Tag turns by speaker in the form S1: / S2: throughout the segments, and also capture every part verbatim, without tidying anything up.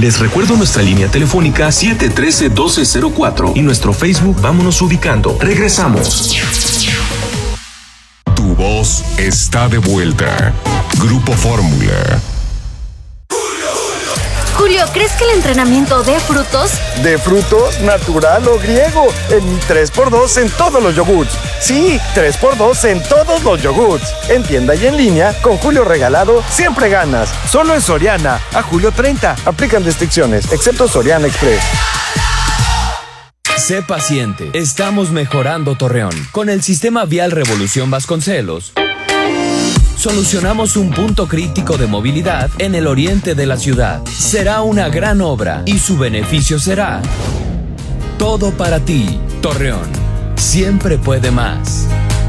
S1: Les recuerdo nuestra línea telefónica siete uno tres, uno dos cero cuatro y nuestro Facebook Vámonos Ubicando. Regresamos.
S2: Tu voz está de vuelta. Grupo Fórmula.
S3: Julio, ¿crees que el entrenamiento dé frutos?
S4: ¿De frutos, natural o griego? En tres por dos en todos los yogurts. Sí, tres por dos en todos los yogurts. En tienda y en línea, con Julio Regalado, siempre ganas. Solo en Soriana, a julio treinta. Aplican restricciones, excepto Soriana Express.
S5: Sé paciente, estamos mejorando Torreón. Con el sistema vial Revolución Vasconcelos, solucionamos un punto crítico de movilidad en el oriente de la ciudad. Será una gran obra y su beneficio será todo para ti. Torreón, siempre puede más.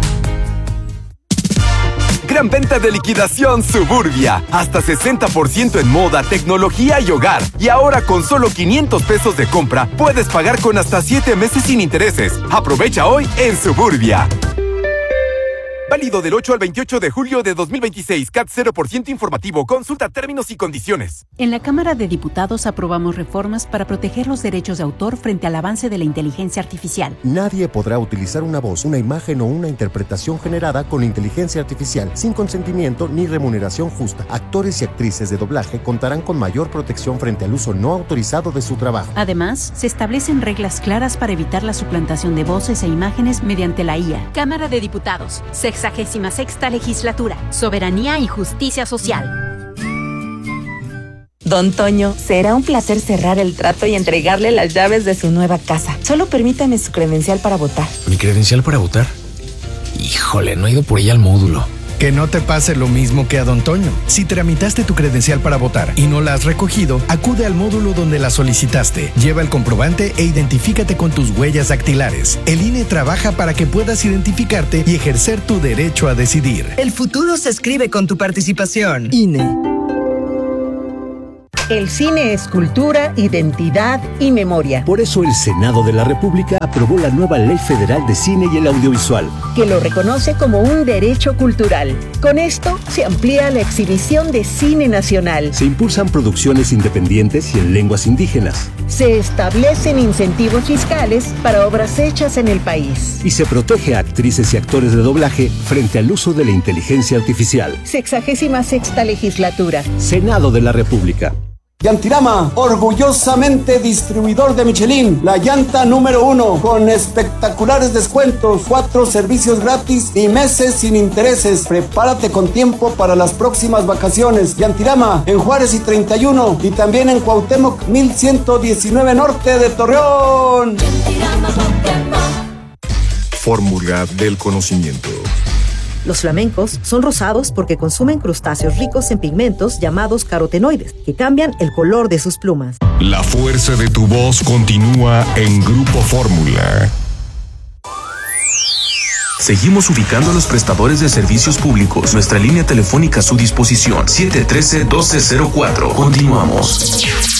S6: Gran venta de liquidación Suburbia. Hasta sesenta por ciento en moda, tecnología y hogar. Y ahora con solo quinientos pesos de compra, puedes pagar con hasta siete meses sin intereses. Aprovecha hoy en Suburbia. Válido del ocho al veintiocho de julio de dos mil veintiséis. C A T cero por ciento informativo. Consulta términos y condiciones.
S7: En la Cámara de Diputados aprobamos reformas para proteger los derechos de autor frente al avance de la inteligencia artificial.
S8: Nadie podrá utilizar una voz, una imagen o una interpretación generada con inteligencia artificial sin consentimiento ni remuneración justa. Actores y actrices de doblaje contarán con mayor protección frente al uso no autorizado de su trabajo.
S7: Además, se establecen reglas claras para evitar la suplantación de voces e imágenes mediante la I A. Cámara de Diputados, sexagésima sexta legislatura, soberanía y justicia social.
S9: Don Toño, será un placer cerrar el trato y entregarle las llaves de su nueva casa. Solo permítame su credencial para votar.
S10: ¿Mi credencial para votar? Híjole, no he ido por ella al módulo.
S11: Que no te pase lo mismo que a Don Toño. Si tramitaste tu credencial para votar y no la has recogido, acude al módulo donde la solicitaste. Lleva el comprobante e identifícate con tus huellas dactilares. El I N E trabaja para que puedas identificarte y ejercer tu derecho a decidir.
S12: El futuro se escribe con tu participación. I N E.
S13: El cine es cultura, identidad y memoria.
S14: Por eso el Senado de la República aprobó la nueva Ley Federal de Cine y el Audiovisual,
S13: que lo reconoce como un derecho cultural. Con esto se amplía la exhibición de cine nacional.
S14: Se impulsan producciones independientes y en lenguas indígenas.
S13: Se establecen incentivos fiscales para obras hechas en el país.
S14: Y se protege a actrices y actores de doblaje frente al uso de la inteligencia artificial.
S13: Sexagésima sexta legislatura.
S14: Senado de la República.
S15: Yantirama, orgullosamente distribuidor de Michelin, la llanta número uno, con espectaculares descuentos, cuatro servicios gratis y meses sin intereses. Prepárate con tiempo para las próximas vacaciones. Yantirama, en Juárez y treinta y uno, y también en Cuauhtémoc mil ciento diecinueve Norte de Torreón.
S2: Fórmula del conocimiento.
S16: Los flamencos son rosados porque consumen crustáceos ricos en pigmentos llamados carotenoides, que cambian el color de sus plumas.
S2: La fuerza de tu voz continúa en Grupo Fórmula.
S1: Seguimos ubicando a los prestadores de servicios públicos. Nuestra línea telefónica a su disposición, siete uno tres, uno dos cero cuatro. Continuamos.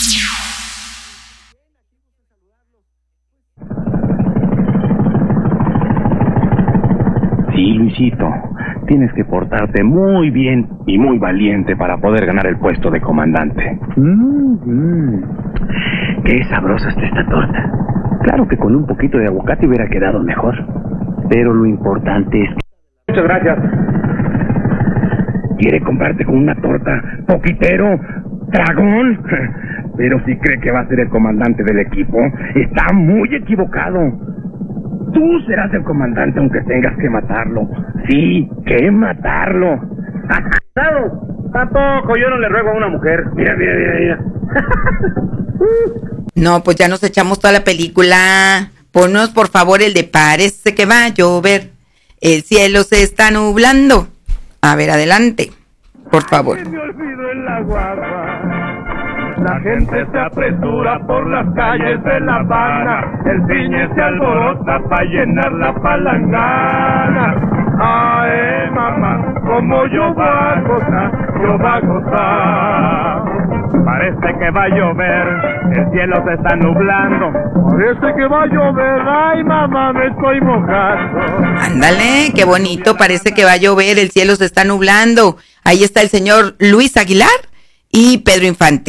S17: Sí, Luisito, tienes que portarte muy bien y muy valiente para poder ganar el puesto de comandante. Mm-hmm. Qué sabrosa está esta torta. Claro que con un poquito de aguacate hubiera quedado mejor, pero lo importante es que... Muchas gracias. ¿Quiere comprarte con una torta poquitero, dragón? Pero si cree que va a ser el comandante del equipo, está muy equivocado. Tú serás el comandante aunque tengas que matarlo. Sí, que matarlo. ¡Claro! Tampoco, yo no le ruego a una mujer. Mira, mira, mira, mira.
S18: No, pues ya nos echamos toda la película. Ponnos, por favor, el de parece que va a llover. El cielo se está nublando. A ver, adelante. Por favor.
S19: Ay, me olvidó el agua. La gente se apresura por las calles de La Habana, el piñe se alborota para llenar la palangana. Ay, mamá, como yo va a gozar, yo va a gozar. Parece que va a llover, el cielo se está nublando. Parece que va a llover, ay mamá, me estoy mojando.
S18: Ándale, qué bonito, parece que va a llover, el cielo se está nublando. Ahí está el señor Luis Aguilar y Pedro Infante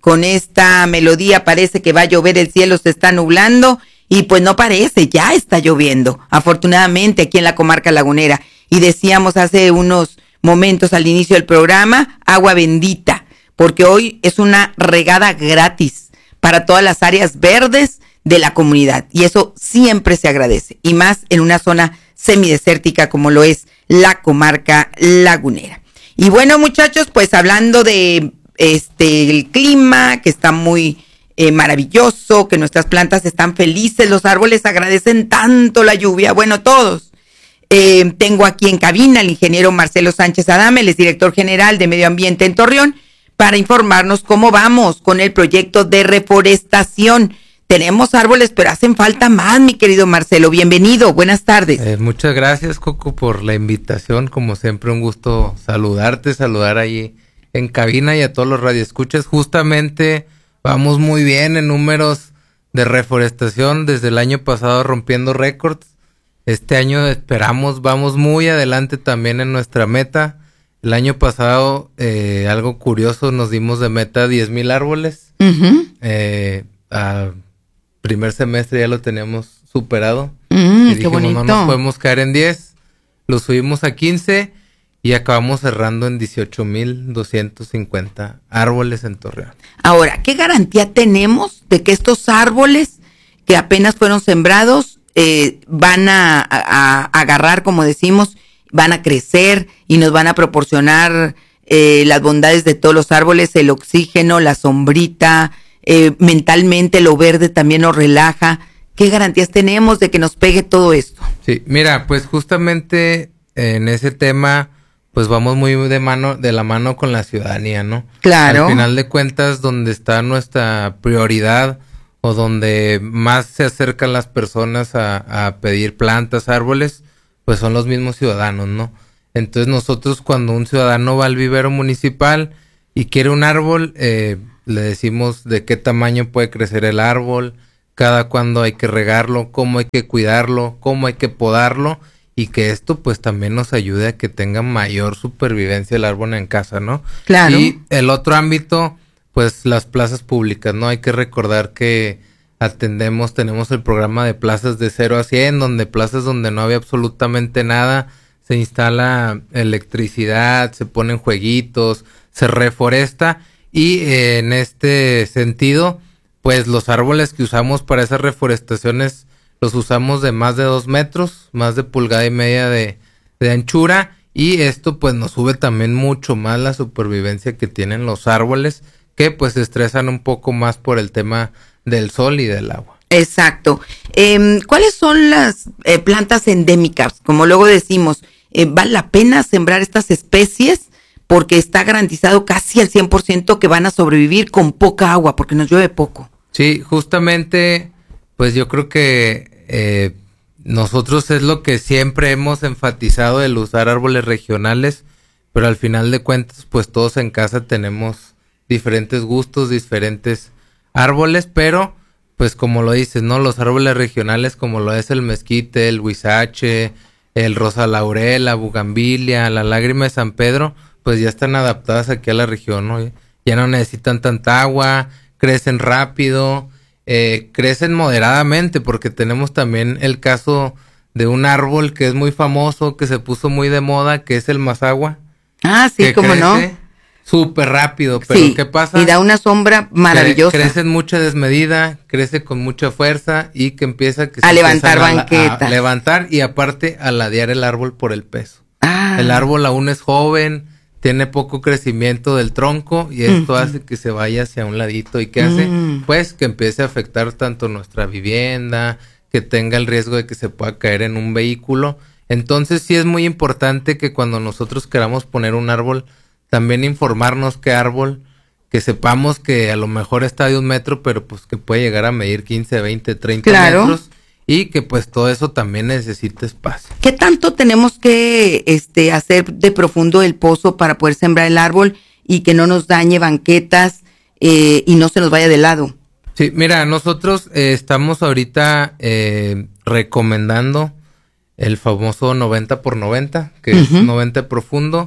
S18: con esta melodía. Parece que va a llover, el cielo se está nublando y pues no parece, ya está lloviendo, afortunadamente aquí en la comarca lagunera. Y decíamos hace unos momentos al inicio del programa, agua bendita, porque hoy es una regada gratis para todas las áreas verdes de la comunidad y eso siempre se agradece, y más en una zona semidesértica como lo es la comarca lagunera. Y bueno, muchachos, pues hablando de este el clima, que está muy eh, maravilloso, que nuestras plantas están felices, los árboles agradecen tanto la lluvia, bueno, todos. Eh, tengo aquí en cabina al ingeniero Marcelo Sánchez Adame, él es director general de Medio Ambiente en Torreón, para informarnos cómo vamos con el proyecto de reforestación. Tenemos árboles, pero hacen falta más, mi querido Marcelo. Bienvenido, buenas tardes.
S20: Eh, muchas gracias, Coco, por la invitación. Como siempre, un gusto saludarte, saludar ahí en cabina y a todos los radioescuchas. Justamente vamos muy bien en números de reforestación, desde el año pasado rompiendo récords. Este año esperamos, vamos muy adelante también en nuestra meta. El año pasado, eh, algo curioso, nos dimos de meta diez mil árboles. Uh-huh. Eh, a primer semestre ya lo teníamos superado. Mm, y dijimos, qué bonito. No nos podemos caer en diez. Lo subimos a quince y acabamos cerrando en dieciocho mil doscientos cincuenta árboles en Torreón.
S18: Ahora, ¿qué garantía tenemos de que estos árboles que apenas fueron sembrados eh, van a, a, a agarrar, como decimos, van a crecer y nos van a proporcionar eh, las bondades de todos los árboles, el oxígeno, la sombrita, eh, mentalmente lo verde también nos relaja? ¿Qué garantías tenemos de que nos pegue todo esto?
S20: Sí, mira, pues justamente en ese tema, pues vamos muy de mano, de la mano con la ciudadanía, ¿no?
S18: Claro.
S20: Al final de cuentas, donde está nuestra prioridad o donde más se acercan las personas a, a pedir plantas, árboles, pues son los mismos ciudadanos, ¿no? Entonces nosotros, cuando un ciudadano va al vivero municipal y quiere un árbol, eh, le decimos de qué tamaño puede crecer el árbol, cada cuándo hay que regarlo, cómo hay que cuidarlo, cómo hay que podarlo, y que esto pues también nos ayude a que tenga mayor supervivencia el árbol en casa, ¿no?
S18: Claro.
S20: Y el otro ámbito, pues las plazas públicas, ¿no? Hay que recordar que atendemos, tenemos el programa de plazas de cero a cien, donde plazas donde no había absolutamente nada, se instala electricidad, se ponen jueguitos, se reforesta, y eh, en este sentido, pues los árboles que usamos para esas reforestaciones los usamos de más de dos metros, más de pulgada y media de, de anchura, y esto pues nos sube también mucho más la supervivencia que tienen los árboles, que pues se estresan un poco más por el tema del sol y del agua.
S18: Exacto. Eh, ¿Cuáles son las eh, plantas endémicas? Como luego decimos, eh, ¿vale la pena sembrar estas especies? Porque está garantizado casi al cien por ciento que van a sobrevivir con poca agua, porque nos llueve poco.
S20: Sí, justamente, pues yo creo que eh, nosotros es lo que siempre hemos enfatizado, el usar árboles regionales, pero al final de cuentas, pues todos en casa tenemos diferentes gustos, diferentes árboles, pero pues como lo dices, ¿no? Los árboles regionales como lo es el mezquite, el huizache, el rosa laurel, la bugambilia, la lágrima de San Pedro, pues ya están adaptadas aquí a la región, ¿no? Ya no necesitan tanta agua, crecen rápido, eh, crecen moderadamente, porque tenemos también el caso de un árbol que es muy famoso, que se puso muy de moda, que es el mazagua.
S18: Ah, sí, cómo no.
S20: Súper rápido, pero
S18: sí,
S20: ¿qué pasa?
S18: Y da una sombra maravillosa.
S20: Cre- crece en mucha desmedida, crece con mucha fuerza y que empieza que
S18: a
S20: se
S18: levantar
S20: a,
S18: banquetas.
S20: A levantar y aparte a ladear el árbol por el peso.
S18: Ah.
S20: El árbol aún es joven, tiene poco crecimiento del tronco y esto uh-huh. hace que se vaya hacia un ladito. ¿Y qué hace? Uh-huh. Pues que empiece a afectar tanto nuestra vivienda, que tenga el riesgo de que se pueda caer en un vehículo. Entonces sí es muy importante que cuando nosotros queramos poner un árbol, también informarnos qué árbol, que sepamos que a lo mejor está de un metro, pero pues que puede llegar a medir quince, veinte, treinta
S18: claro.
S20: metros, y que pues todo eso también necesita espacio.
S18: ¿Qué tanto tenemos que este hacer de profundo el pozo para poder sembrar el árbol y que no nos dañe banquetas eh, y no se nos vaya de lado?
S20: Sí, mira, nosotros eh, estamos ahorita eh, recomendando el famoso noventa por noventa, que uh-huh. es noventa profundo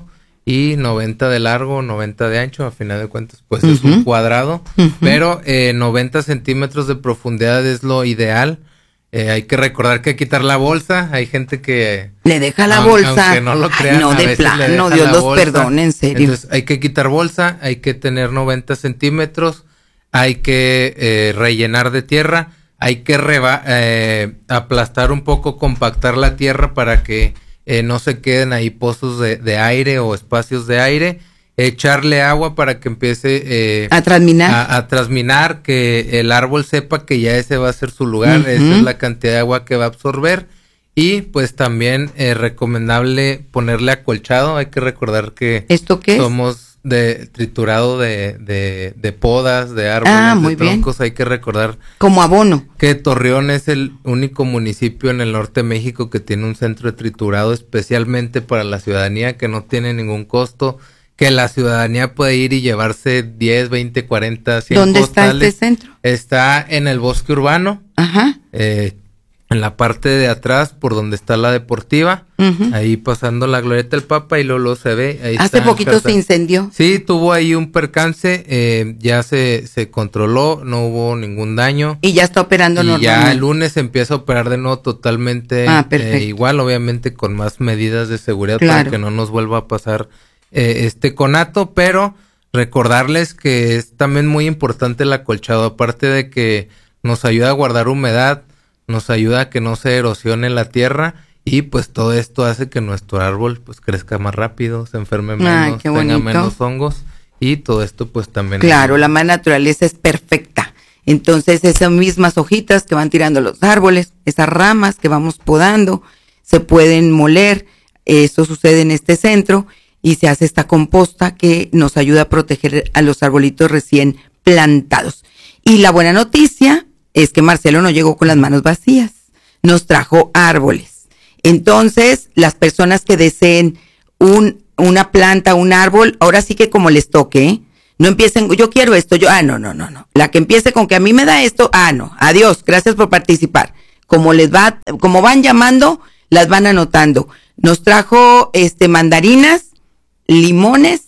S20: y noventa de largo, noventa de ancho. A final de cuentas, pues uh-huh. es un cuadrado, uh-huh. pero eh, noventa centímetros de profundidad es lo ideal. Eh, hay que recordar que hay que quitar la bolsa. Hay gente que
S18: le deja la
S20: aun,
S18: bolsa.
S20: Aunque no lo crean,
S18: Ay, no,
S20: a
S18: de
S20: veces
S18: plano,
S20: le deja
S18: Dios
S20: la
S18: los
S20: bolsa.
S18: perdone, en serio.
S20: Entonces hay que quitar bolsa, hay que tener noventa centímetros, hay que eh, rellenar de tierra, hay que reba- eh, aplastar un poco, compactar la tierra para que eh, no se queden ahí pozos de, de aire o espacios de aire. Echarle agua para que empiece eh,
S18: a transminar,
S20: a, a transminar, que el árbol sepa que ya ese va a ser su lugar, uh-huh. esa es la cantidad de agua que va a absorber. Y pues también es eh, recomendable ponerle acolchado. Hay que recordar que
S18: ¿esto qué
S20: somos
S18: es?
S20: de triturado de, de, de podas, de árboles,
S18: ah, muy
S20: de troncos.
S18: Bien.
S20: Hay que recordar
S18: como abono
S20: que Torreón es el único municipio en el norte de México que tiene un centro de triturado especialmente para la ciudadanía, que no tiene ningún costo, que la ciudadanía puede ir y llevarse diez, veinte, cuarenta, cien
S18: ¿Dónde
S20: costales.
S18: está este centro?
S20: Está en el bosque urbano.
S18: Ajá.
S20: Eh, en la parte de atrás, por donde está la deportiva, uh-huh. ahí pasando la Glorieta del Papa y luego, luego se ve. Ahí
S18: Hace poquito
S20: carta.
S18: se incendió.
S20: Sí, tuvo ahí un percance, eh, ya se, se controló, no hubo ningún daño.
S18: Y ya está operando
S20: y
S18: normalmente.
S20: Ya el lunes se empieza a operar de nuevo totalmente
S18: ah,
S20: eh, igual, obviamente con más medidas de seguridad
S18: claro.
S20: para que no nos vuelva a pasar eh, este conato, pero recordarles que es también muy importante el acolchado, aparte de que nos ayuda a guardar humedad, nos ayuda a que no se erosione la tierra y pues todo esto hace que nuestro árbol pues crezca más rápido, se enferme menos,
S18: Ay, qué
S20: tenga
S18: bonito.
S20: menos hongos y todo esto pues también.
S18: Claro, la madre naturaleza es perfecta. Entonces esas mismas hojitas que van tirando los árboles, esas ramas que vamos podando, se pueden moler. Eso sucede en este centro y se hace esta composta que nos ayuda a proteger a los arbolitos recién plantados. Y la buena noticia es que Marcelo no llegó con las manos vacías, nos trajo árboles. Entonces, las personas que deseen un, una planta, un árbol, ahora sí que como les toque, ¿eh? No empiecen, yo quiero esto, yo, ah, no, no, no, no. La que empiece con que a mí me da esto, ah, no, adiós, gracias por participar. Como les va, como van llamando, las van anotando. Nos trajo, este, mandarinas, limones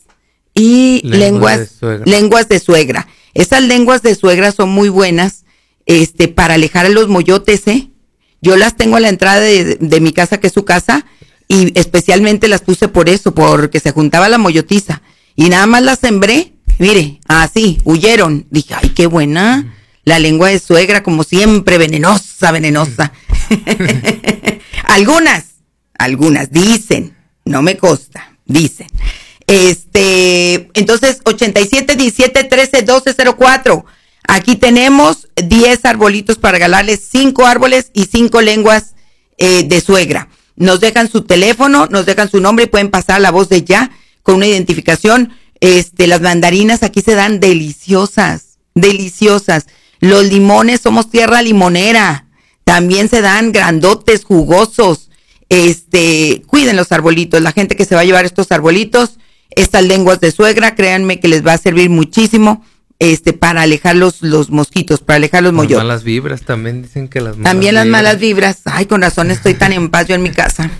S18: y
S20: Lengua
S18: lenguas,
S20: de suegra.
S18: lenguas de suegra. Esas lenguas de suegra son muy buenas. Este, para alejar a los moyotes, ¿eh? Yo las tengo a la entrada de, de mi casa, que es su casa, y especialmente las puse por eso, porque se juntaba la moyotiza. Y nada más las sembré, mire, así, huyeron. Dije, ay, qué buena. La lengua de suegra, como siempre, venenosa, venenosa. algunas, algunas, dicen, no me consta, dicen. Este, entonces, ochenta y siete, diecisiete, trece, doce, cero cuatro. Aquí tenemos diez arbolitos para regalarles, cinco árboles y cinco lenguas eh, de suegra. Nos dejan su teléfono, nos dejan su nombre y pueden pasar la voz de ya con una identificación. Este, las mandarinas aquí se dan deliciosas, deliciosas. Los limones, somos tierra limonera. También se dan grandotes, jugosos. Este, cuiden los arbolitos. La gente que se va a llevar estos arbolitos, estas lenguas de suegra, créanme que les va a servir muchísimo. Este, para alejar los, los mosquitos, para alejar los moyotes.
S20: Las malas vibras también dicen que las malas
S18: También las
S20: vibras.
S18: malas vibras. Ay, con razón estoy tan en paz yo en mi casa.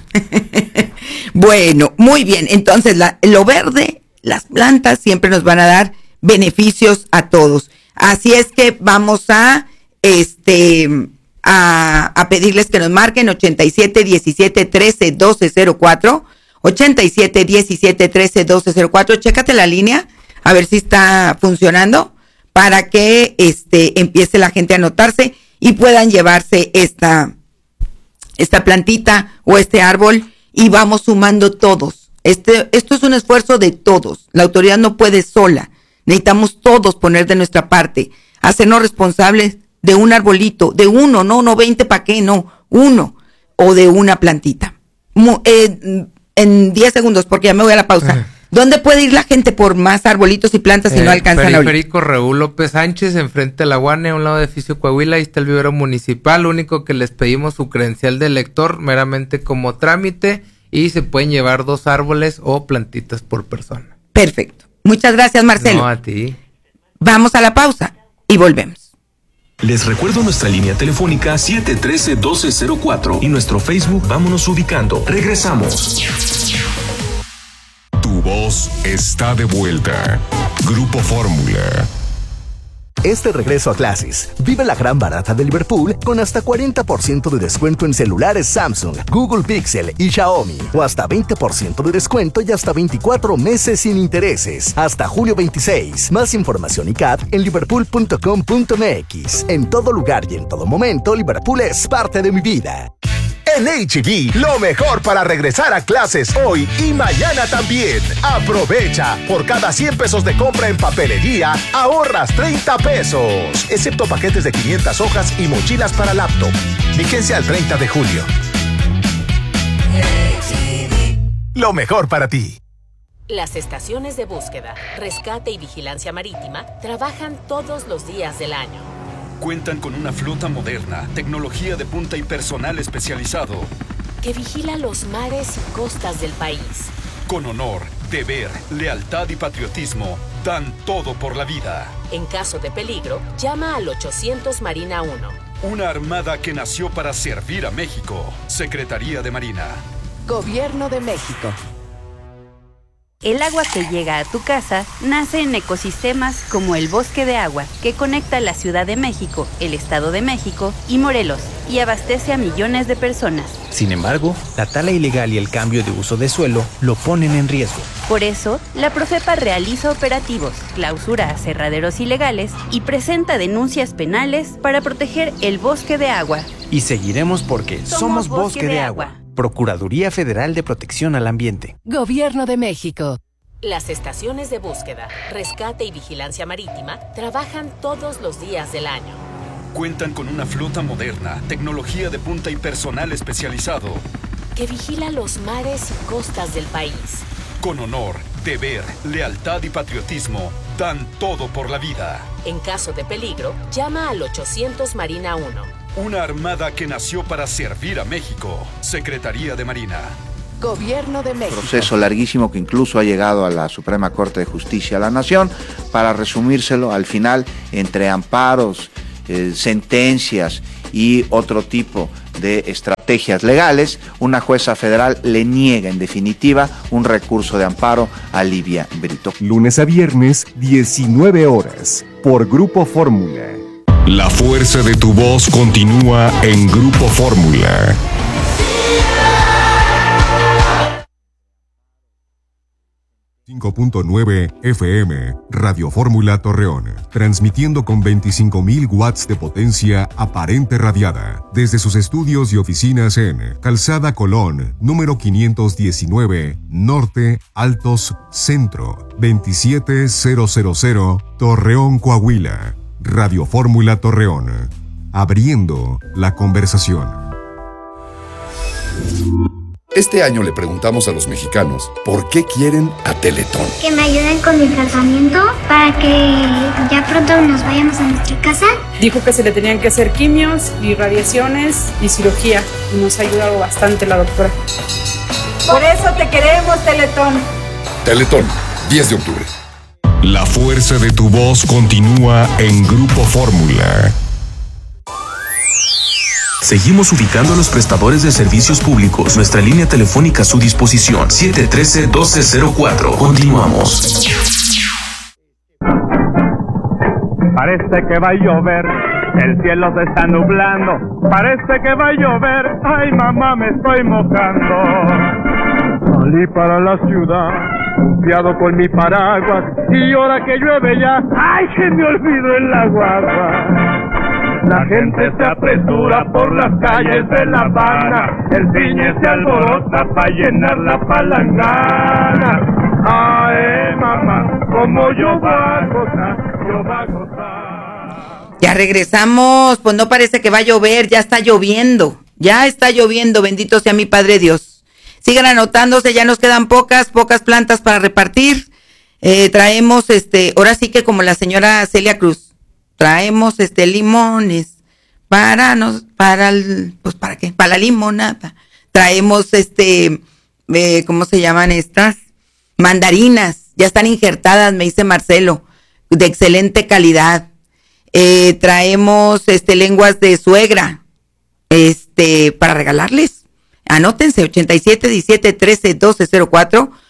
S18: Bueno, muy bien. Entonces, la, lo verde, las plantas siempre nos van a dar beneficios a todos. Así es que vamos a, este, a, a pedirles que nos marquen ochenta y siete, diecisiete, trece, doce, cero cuatro. ochenta y siete, diecisiete, trece, doce, cero cuatro. Chécate la línea. A ver si está funcionando para que este empiece la gente a anotarse y puedan llevarse esta, esta plantita o este árbol y vamos sumando todos. Este, esto es un esfuerzo de todos. La autoridad no puede sola. Necesitamos todos poner de nuestra parte, hacernos responsables de un arbolito, de uno, no, no veinte, ¿para qué? No, uno o de una plantita. Mu- eh, en diez segundos, porque ya me voy a la pausa. Ajá. ¿Dónde puede ir la gente por más arbolitos y plantas si eh, no alcanzan ahorita?
S20: Periférico Raúl López Sánchez, enfrente de la U A N E, a un lado de edificio Coahuila, ahí está el vivero municipal. Lo único que les pedimos su credencial de lector, meramente como trámite, y se pueden llevar dos árboles o plantitas por persona.
S18: Perfecto. Muchas gracias, Marcelo.
S20: No, a ti.
S18: Vamos a la pausa y volvemos.
S1: Les recuerdo nuestra línea telefónica siete uno tres, uno dos cero cuatro y nuestro Facebook Vámonos Ubicando. Regresamos.
S2: Tu Tu voz está de vuelta. Grupo Fórmula.
S21: Este regreso a clases, vive la gran barata de Liverpool con hasta cuarenta por ciento de descuento en celulares Samsung, Google Pixel y Xiaomi. O hasta veinte por ciento de descuento y hasta veinticuatro meses sin intereses. Hasta julio veintiséis. Más información y C A D en liverpool punto com punto m x. En todo lugar y en todo momento, Liverpool es parte de mi vida.
S22: En H E B, lo mejor para regresar a clases hoy y mañana también. Aprovecha. Por cada cien pesos de compra en papelería, ahorras treinta pesos. Excepto paquetes de quinientas hojas y mochilas para laptop. Vigencia al treinta de julio. Lo mejor para ti.
S23: Las estaciones de búsqueda, rescate y vigilancia marítima trabajan todos los días del año.
S24: Cuentan con una flota moderna, tecnología de punta y personal especializado
S23: que vigila los mares y costas del país.
S24: Con honor, deber, lealtad y patriotismo, dan todo por la vida.
S23: En caso de peligro, llama al ochocientos Marina uno.
S24: Una armada que nació para servir a México. Secretaría de Marina.
S25: Gobierno de México.
S26: El agua que llega a tu casa nace en ecosistemas como el Bosque de Agua, que conecta la Ciudad de México, el Estado de México y Morelos, y abastece a millones de personas.
S27: Sin embargo, la tala ilegal y el cambio de uso de suelo lo ponen en riesgo.
S26: Por eso, la Profepa realiza operativos, clausura aserraderos ilegales y presenta denuncias penales para proteger el Bosque de Agua.
S27: Y seguiremos porque somos, somos Bosque, Bosque de, de Agua. Agua. Procuraduría Federal de Protección al Ambiente.
S25: Gobierno de México.
S23: Las estaciones de búsqueda, rescate y vigilancia marítima trabajan todos los días del año.
S24: Cuentan con una flota moderna, tecnología de punta y personal especializado
S23: que vigila los mares y costas del país.
S24: Con honor, deber, lealtad y patriotismo, dan todo por la vida.
S23: En caso de peligro, llama al ochocientos Marina uno.
S24: Una armada que nació para servir a México. Secretaría de Marina.
S25: Gobierno de México.
S28: Proceso larguísimo que incluso ha llegado a la Suprema Corte de Justicia de la Nación. Para resumírselo, al final, entre amparos, eh, sentencias y otro tipo de estrategias legales, una jueza federal le niega en definitiva un recurso de amparo a Livia Brito.
S2: Lunes a viernes, diecinueve horas, por Grupo Fórmula. La fuerza de tu voz continúa en Grupo Fórmula. cinco punto nueve F M, Radio Fórmula Torreón, transmitiendo con veinticinco mil watts de potencia aparente radiada, desde sus estudios y oficinas en Calzada Colón, número quinientos diecinueve, Norte, Altos, Centro, veintisiete mil, Torreón, Coahuila. Radio Fórmula Torreón, abriendo la conversación.
S29: Este año le preguntamos a los mexicanos por qué quieren a Teletón.
S30: Que me ayuden con mi tratamiento para que ya pronto nos vayamos a nuestra casa.
S31: Dijo que se le tenían que hacer quimios y radiaciones y cirugía. Y nos ha ayudado bastante la doctora.
S32: Por eso te queremos, Teletón.
S29: Teletón, diez de octubre.
S2: La fuerza de tu voz continúa en Grupo Fórmula.
S1: Seguimos ubicando a los prestadores de servicios públicos. Nuestra línea telefónica a su disposición. siete uno tres, uno dos cero cuatro. Continuamos.
S19: Parece que va a llover, el cielo se está nublando. Parece que va a llover, ay mamá me estoy mojando. Salí para la ciudad, confiado con mi paraguas, y ahora que llueve ya, ay que me olvido el agua. La gente se apresura por las calles de La Habana, el ciñe se alborota para llenar la palangana. Ay mamá, como yo va a gozar, yo va a gozar.
S18: Ya regresamos, pues no parece que va a llover, ya está lloviendo, ya está lloviendo, bendito sea mi Padre Dios. Sigan anotándose, ya nos quedan pocas, pocas plantas para repartir. Eh, traemos, este, ahora sí que como la señora Celia Cruz, traemos, este, limones para nos, para el, pues para qué, para la limonada. Traemos, este, eh, ¿cómo se llaman estas? Mandarinas, ya están injertadas, me dice Marcelo, de excelente calidad. Eh, traemos, este, lenguas de suegra, este, para regalarles. Anótense, ochenta y siete, diecisiete, trece, doce, cero cuatro,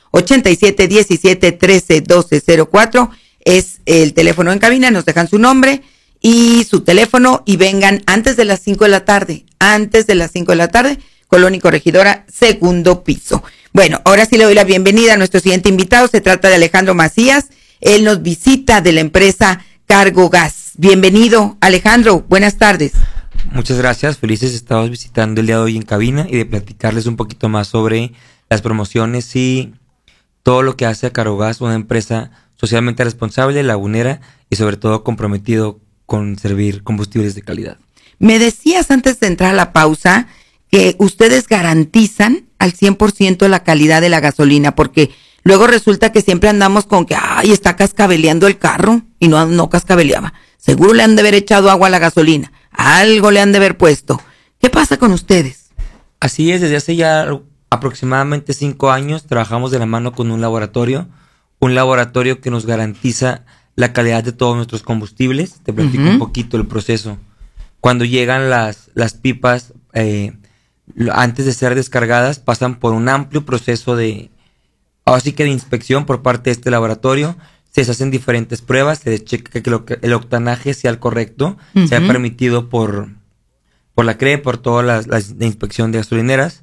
S18: ochenta y siete diecisiete trece doce cero cuatro es el teléfono en cabina. Nos dejan su nombre y su teléfono y vengan antes de las cinco de la tarde. Antes de las cinco de la tarde, Colón y Corregidora, segundo piso. Bueno, ahora sí le doy la bienvenida a nuestro siguiente invitado. Se trata de Alejandro Macías. Él nos visita de la empresa Cargogas. Bienvenido, Alejandro. Buenas tardes.
S3: Muchas gracias. Felices estamos visitando el día de hoy en cabina y de platicarles un poquito más sobre las promociones y todo lo que hace a Cargogas, una empresa socialmente responsable, lagunera y sobre todo comprometido con servir combustibles de calidad.
S18: Me decías antes de entrar a la pausa que ustedes garantizan al cien por ciento la calidad de la gasolina, porque luego resulta que siempre andamos con que, ay, está cascabeleando el carro, y no, no cascabeleaba. Seguro le han de haber echado agua a la gasolina, algo le han de haber puesto. ¿Qué pasa con ustedes?
S3: Así es, desde hace ya aproximadamente cinco años trabajamos de la mano con un laboratorio, un laboratorio que nos garantiza la calidad de todos nuestros combustibles. Te platico uh-huh. un poquito el proceso. Cuando llegan las, las pipas, eh, antes de ser descargadas, pasan por un amplio proceso de, así que de inspección por parte de este laboratorio. Se hacen diferentes pruebas, se checa que el octanaje sea el correcto, uh-huh. sea permitido por, por la C R E, por todas las, las de inspección de gasolineras.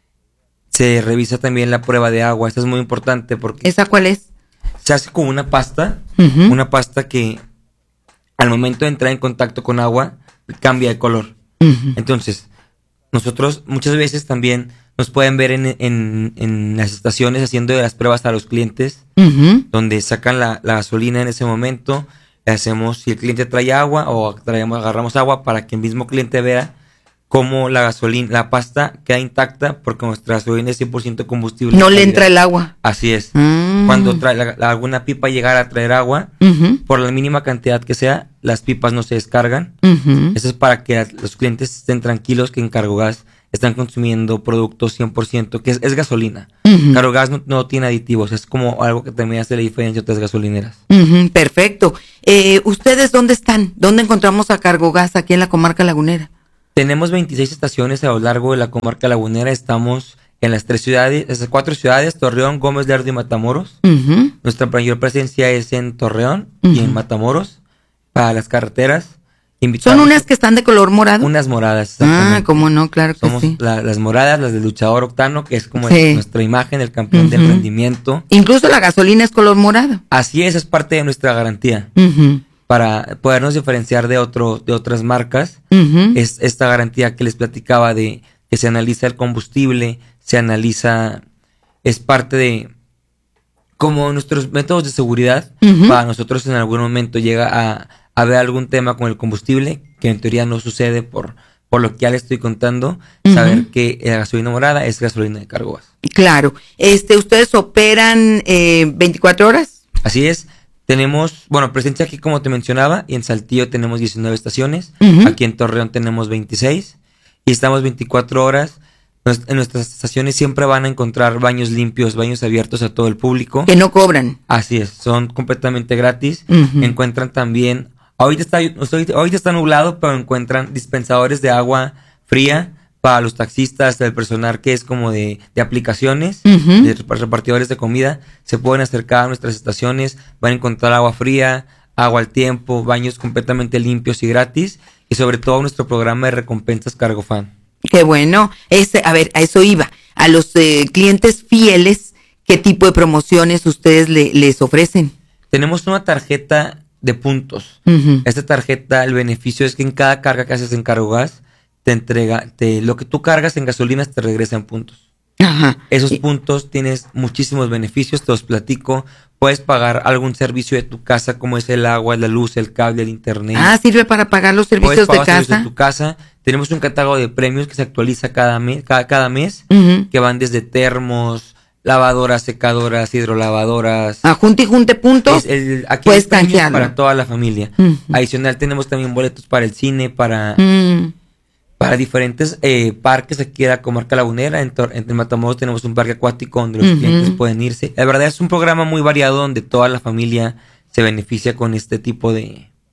S3: Se revisa también la prueba de agua. Esta es muy importante porque...
S18: ¿Esa cuál es?
S3: Se hace con una pasta,
S18: uh-huh.
S3: una pasta que al momento de entrar en contacto con agua cambia de color.
S18: Uh-huh.
S3: Entonces, nosotros muchas veces también nos pueden ver en, en, en las estaciones haciendo las pruebas a los clientes,
S18: uh-huh.
S3: donde sacan la, la gasolina en ese momento, le hacemos si el cliente trae agua o traemos, agarramos agua para que el mismo cliente vea cómo la gasolina, la pasta queda intacta porque nuestra gasolina es cien por ciento combustible.
S18: No le entra el agua.
S3: Así es.
S18: Mm.
S3: Cuando trae la, la, alguna pipa llegara a traer agua,
S18: uh-huh.
S3: por la mínima cantidad que sea, las pipas no se descargan.
S18: Uh-huh.
S3: Eso es para que los clientes estén tranquilos que en Cargogas están consumiendo productos cien por ciento, que es, es gasolina.
S18: Uh-huh.
S3: Cargogas no, no tiene aditivos, es como algo que también hace la diferencia de otras gasolineras.
S18: Uh-huh. Perfecto. Eh, ¿Ustedes dónde están? ¿Dónde encontramos a Cargogas aquí en la comarca lagunera?
S3: Tenemos veintiséis estaciones a lo largo de la comarca lagunera. Estamos en las tres ciudades, esas cuatro ciudades, Torreón, Gómez Lerdo y Matamoros.
S18: Uh-huh.
S3: Nuestra mayor presencia es en Torreón
S18: uh-huh.
S3: y en Matamoros, para las carreteras.
S18: ¿Son unas que están de color morado?
S3: Unas moradas.
S18: Ah, cómo no, claro que
S3: Somos
S18: sí.
S3: La, las moradas, las del luchador octano, que es como
S18: sí.
S3: el, nuestra imagen, el campeón uh-huh. del rendimiento.
S18: Incluso la gasolina es color morado.
S3: Así es, es parte de nuestra garantía.
S18: Uh-huh.
S3: Para podernos diferenciar de otro, de otras marcas,
S18: uh-huh.
S3: es esta garantía que les platicaba de que se analiza el combustible, se analiza, es parte de como nuestros métodos de seguridad.
S18: Uh-huh.
S3: Para nosotros en algún momento llega a, a haber algún tema con el combustible, que en teoría no sucede por, por lo que ya le estoy contando, uh-huh. saber que la gasolina morada es gasolina de Cargogas.
S18: Claro. Este, ¿ustedes operan eh, veinticuatro horas?
S3: Así es. Tenemos, bueno, presencia aquí como te mencionaba, y en Saltillo tenemos diecinueve estaciones,
S18: uh-huh.
S3: aquí en Torreón tenemos veintiséis, y estamos veinticuatro horas. En nuestras estaciones siempre van a encontrar baños limpios, baños abiertos a todo el público.
S18: Que no cobran.
S3: Así es, son completamente gratis.
S18: Uh-huh.
S3: Encuentran también, ahorita está, ahorita está nublado, pero encuentran dispensadores de agua fría para los taxistas, el personal que es como de, de aplicaciones,
S18: uh-huh.
S3: de repartidores de comida. Se pueden acercar a nuestras estaciones, van a encontrar agua fría, agua al tiempo, baños completamente limpios y gratis, y sobre todo nuestro programa de recompensas Cargofan.
S18: Qué bueno. Este, a ver, a eso iba. A los eh, clientes fieles, ¿qué tipo de promociones ustedes le, les ofrecen?
S3: Tenemos una tarjeta de puntos.
S18: Uh-huh.
S3: Esta tarjeta, el beneficio es que en cada carga que haces en Cargogas, te entrega, te, lo que tú cargas en gasolinas te regresa en puntos.
S18: Ajá.
S3: Esos
S18: Sí.
S3: puntos tienes muchísimos beneficios, te los platico. Puedes pagar algún servicio de tu casa, como es el agua, la luz, el cable, el internet.
S18: Ah, sirve para pagar los servicios
S3: Puedes pagar
S18: de casa.
S3: servicios de tu casa. Tenemos un catálogo de premios que se actualiza cada mes, cada, cada mes,
S18: Uh-huh.
S3: que van desde termos, lavadoras, secadoras, hidrolavadoras.
S18: A junte y junte puntos,
S3: Es el- aquí
S18: puedes
S3: hay premios
S18: canjearlo.
S3: para toda la familia.
S18: Uh-huh.
S3: Adicional tenemos también boletos para el cine, para
S18: Mm.
S3: para diferentes eh, parques aquí en la comarca lagunera. En, Tor- en Matamoros tenemos un parque acuático donde los
S18: Ujú.
S3: clientes pueden irse. La verdad es un programa muy variado donde toda la familia se beneficia con este tipo de,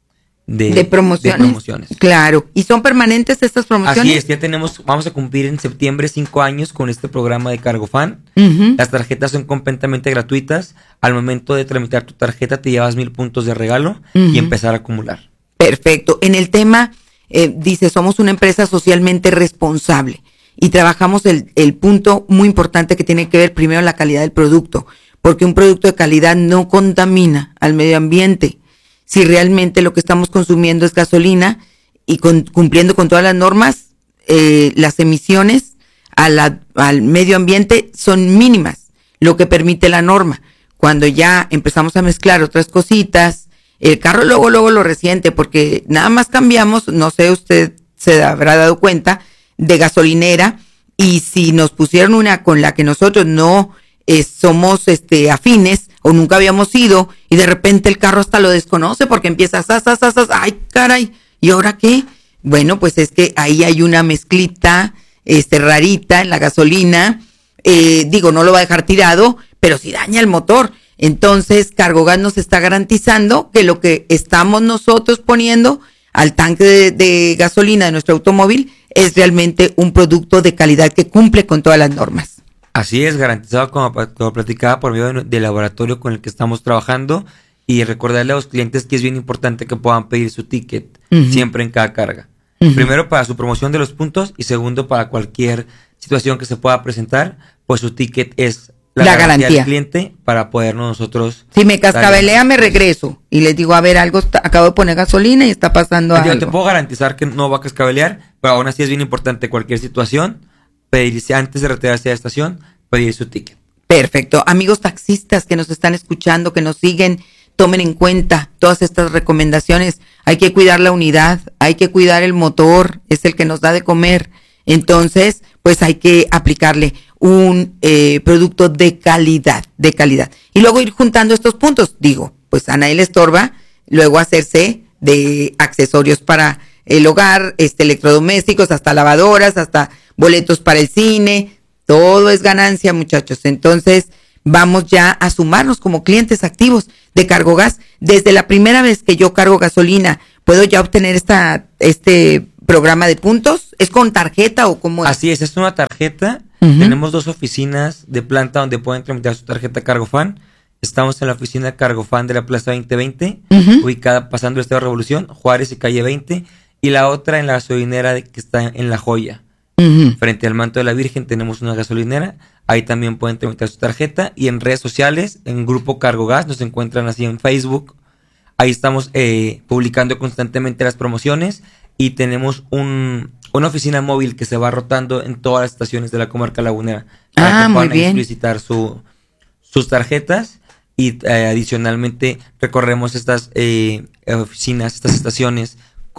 S3: de,
S18: de, promociones.
S3: de promociones.
S18: Claro. ¿Y son permanentes estas promociones?
S3: Así es, ya tenemos, vamos a cumplir en septiembre cinco años con este programa de CargoFan.
S18: Uh-huh.
S3: Las tarjetas son completamente gratuitas. Al momento de tramitar tu tarjeta te llevas mil puntos de regalo uh-huh. y empezar a acumular.
S18: Perfecto. En el tema, eh, dice, somos una empresa socialmente responsable y trabajamos el, el punto muy importante que tiene que ver primero la calidad del producto, porque un producto de calidad no contamina al medio ambiente. Si realmente lo que estamos consumiendo es gasolina y con, cumpliendo con todas las normas, eh, las emisiones a la, al medio ambiente son mínimas, lo que permite la norma. Cuando ya empezamos a mezclar otras cositas, el carro luego, luego lo resiente, porque nada más cambiamos, no sé, usted se habrá dado cuenta, de gasolinera, y si nos pusieron una con la que nosotros no eh, somos este afines, o nunca habíamos ido, y de repente el carro hasta lo desconoce porque empieza, sas, sas, sas, sas, ay, caray, ¿y ahora qué? Bueno, pues es que ahí hay una mezclita, este, rarita en la gasolina, eh, digo, no lo va a dejar tirado, pero sí daña el motor. Entonces, Cargogas nos está garantizando que lo que estamos nosotros poniendo al tanque de, de gasolina de nuestro automóvil es realmente un producto de calidad que cumple con todas las normas.
S3: Así es, garantizado como, como platicaba por medio del de laboratorio con el que estamos trabajando, y recordarle a los clientes que es bien importante que puedan pedir su ticket uh-huh. siempre en cada carga. Uh-huh. Primero para su promoción de los puntos y segundo para cualquier situación que se pueda presentar, pues su ticket es la,
S18: la
S3: garantía,
S18: garantía
S3: del cliente para podernos nosotros...
S18: Si me cascabelea me regreso y les digo, a ver, algo está, acabo de poner gasolina y está pasando
S3: Yo
S18: algo.
S3: te puedo garantizar que no va a cascabelear, pero aún así es bien importante cualquier situación, pedirse antes de retirarse de la estación, pedir su ticket.
S18: Perfecto. Amigos taxistas que nos están escuchando, que nos siguen, tomen en cuenta todas estas recomendaciones. Hay que cuidar la unidad, hay que cuidar el motor, es el que nos da de comer. Entonces, pues hay que aplicarle un eh, producto de calidad, de calidad. Y luego ir juntando estos puntos. Digo, pues a nadie le estorba luego hacerse de accesorios para el hogar, este electrodomésticos, hasta lavadoras, hasta boletos para el cine. Todo es ganancia, muchachos. Entonces, vamos ya a sumarnos como clientes activos de Cargogas. Desde la primera vez que yo cargo gasolina, ¿puedo ya obtener esta este programa de puntos? ¿Es con tarjeta o cómo es?
S3: Así es, es una tarjeta. Uh-huh. Tenemos dos oficinas de planta donde pueden tramitar su tarjeta CargoFan. Estamos en la oficina CargoFan de la Plaza veinte veinte, uh-huh. ubicada pasando el Estado de Revolución, Juárez y Calle veinte. Y la otra en la gasolinera de, que está en La Joya. Uh-huh. Frente al Manto de la Virgen tenemos una gasolinera. Ahí también pueden tramitar su tarjeta. Y en redes sociales, en Grupo Cargogas, nos encuentran así en Facebook. Ahí estamos eh, publicando constantemente las promociones. Y tenemos un, una oficina móvil que se va rotando en todas las estaciones de la comarca lagunera. Para
S18: ah,
S3: que puedan
S18: muy bien.
S3: solicitar su, sus tarjetas. Y eh, adicionalmente recorremos estas eh, oficinas, estas estaciones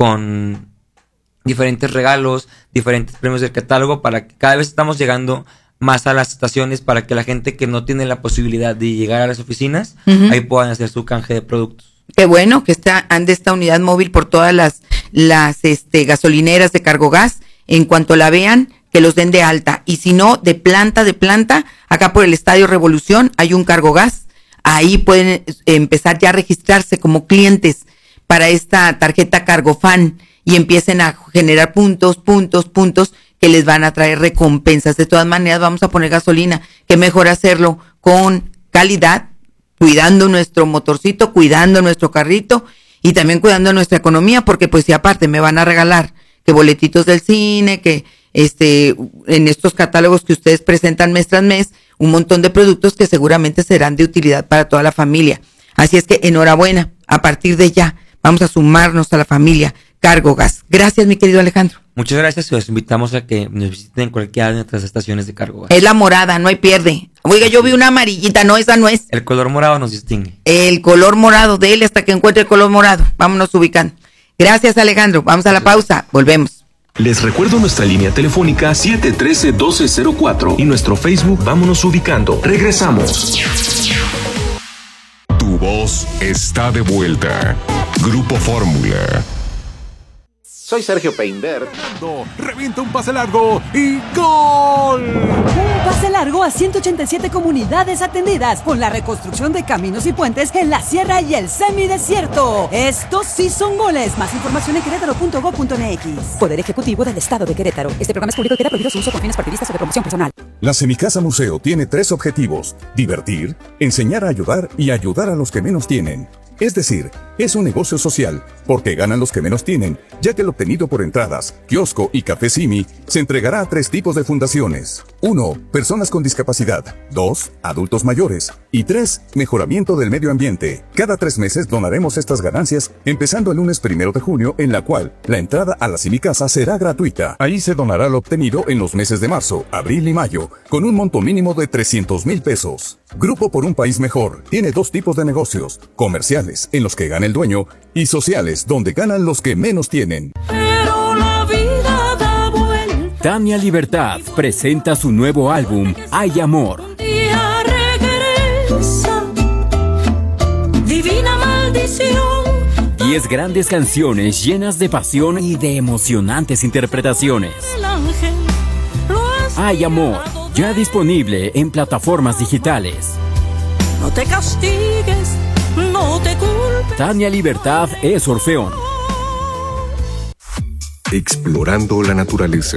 S3: con diferentes regalos, diferentes premios del catálogo, para que cada vez estamos llegando más a las estaciones para que la gente que no tiene la posibilidad de llegar a las oficinas, uh-huh. ahí puedan hacer su canje de productos.
S18: Qué bueno que está, ande esta unidad móvil por todas las, las este, gasolineras de Cargogas. En cuanto la vean, que los den de alta. Y si no, de planta, de planta, acá por el Estadio Revolución hay un Cargogas. Ahí pueden empezar ya a registrarse como clientes para esta tarjeta CargoFan y empiecen a generar puntos, puntos, puntos que les van a traer recompensas. De todas maneras, vamos a poner gasolina. Qué mejor hacerlo con calidad, cuidando nuestro motorcito, cuidando nuestro carrito y también cuidando nuestra economía, porque pues si aparte me van a regalar que boletitos del cine, que este en estos catálogos que ustedes presentan mes tras mes, un montón de productos que seguramente serán de utilidad para toda la familia. Así es que enhorabuena, a partir de ya vamos a sumarnos a la familia Cargogas. Gracias, mi querido Alejandro.
S3: Muchas gracias y los invitamos a que nos visiten en cualquiera de nuestras estaciones de Cargogas.
S18: Es la morada, no hay pierde. Oiga, yo vi una amarillita, no, esa no es.
S3: El color morado nos distingue.
S18: El color morado, dele hasta que encuentre el color morado. Vámonos ubicando. Gracias, Alejandro. Vamos a la pausa, volvemos.
S1: Les recuerdo nuestra línea telefónica siete uno tres, uno dos cero cuatro y nuestro Facebook Vámonos Ubicando. Regresamos.
S2: Tu voz está de vuelta. Grupo Fórmula.
S4: Soy Sergio Peinberg.
S2: Revienta un pase largo y ¡gol!
S5: Un pase largo a ciento ochenta y siete comunidades atendidas con la reconstrucción de caminos y puentes en la sierra y el semidesierto. Estos sí son goles. Más información en querétaro punto gob punto eme equis. Poder Ejecutivo del Estado de Querétaro. Este programa es público y queda prohibido su uso con fines partidistas o de promoción personal.
S6: La Semicasa Museo tiene tres objetivos: divertir, enseñar a ayudar y ayudar a los que menos tienen. Es decir, es un negocio social, porque ganan los que menos tienen, ya que lo obtenido por entradas, kiosco y café Simi se entregará a tres tipos de fundaciones. uno. Personas con discapacidad. dos. Adultos mayores. Y tres. Mejoramiento del medio ambiente. Cada tres meses donaremos estas ganancias, empezando el lunes primero de junio, en la cual la entrada a la Semicasa será gratuita. Ahí se donará lo obtenido en los meses de marzo, abril y mayo, con un monto mínimo de trescientos mil pesos. Grupo por un País Mejor tiene dos tipos de negocios: comerciales, en los que gana el dueño, y sociales, donde ganan los que menos tienen.
S7: Pero la vida da vuelta.
S8: Tania Libertad presenta su nuevo álbum, Hay Amor.
S7: Un día regresa, divina maldición.
S8: Diez grandes canciones llenas de pasión y de emocionantes interpretaciones.
S7: El ángel lo ha
S8: Hay Amor, ya disponible en plataformas digitales.
S7: No te castigues, no te culpes.
S8: Tania Libertad es Orfeón.
S2: Explorando la naturaleza.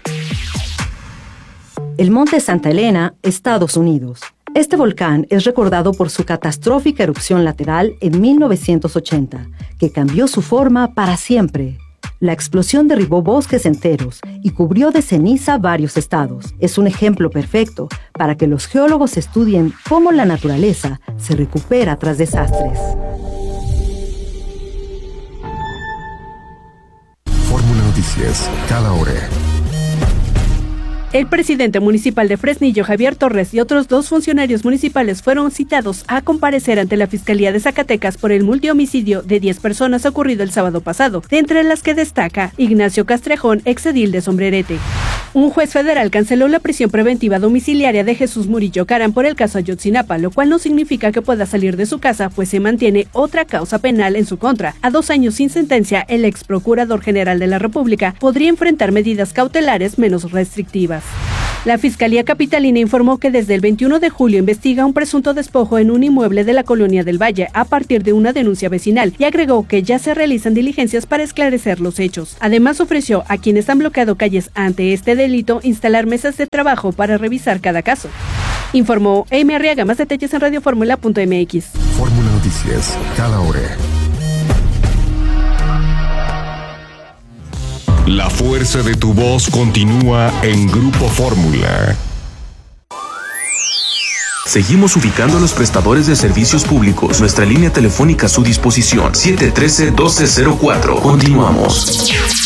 S16: El Monte Santa Elena, Estados Unidos. Este volcán es recordado por su catastrófica erupción lateral en mil novecientos ochenta, que cambió su forma para siempre. La explosión derribó bosques enteros y cubrió de ceniza varios estados. Es un ejemplo perfecto para que los geólogos estudien cómo la naturaleza se recupera tras desastres.
S2: Fórmula Noticias, cada hora.
S31: El presidente municipal de Fresnillo, Javier Torres, y otros dos funcionarios municipales fueron citados a comparecer ante la Fiscalía de Zacatecas por el multihomicidio de diez personas ocurrido el sábado pasado, de entre las que destaca Ignacio Castrejón, exedil de Sombrerete. Un juez federal canceló la prisión preventiva domiciliaria de Jesús Murillo Caram por el caso Ayotzinapa, lo cual no significa que pueda salir de su casa, pues se mantiene otra causa penal en su contra. A dos años sin sentencia, el ex procurador general de la República podría enfrentar medidas cautelares menos restrictivas. La Fiscalía Capitalina informó que desde el veintiuno de julio investiga un presunto despojo en un inmueble de la Colonia del Valle a partir de una denuncia vecinal y agregó que ya se realizan diligencias para esclarecer los hechos. Además, ofreció a quienes han bloqueado calles ante este delito instalar mesas de trabajo para revisar cada caso. Informó Amy Arriaga. Más detalles en radio fórmula punto eme equis.
S2: Fórmula Noticias, cada hora. La fuerza de tu voz continúa en Grupo Fórmula.
S1: Seguimos ubicando a los prestadores de servicios públicos. Nuestra línea telefónica a su disposición, siete uno tres, uno dos cero cuatro. Continuamos.